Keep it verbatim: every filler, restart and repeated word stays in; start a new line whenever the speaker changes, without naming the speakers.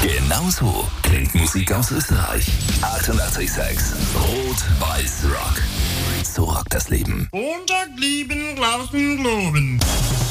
Genau so klingt Musik aus Österreich. achtundachtzig Komma sechs Rot-Weiß Rock. So rockt das Leben.
Montag lieben, draußen globen.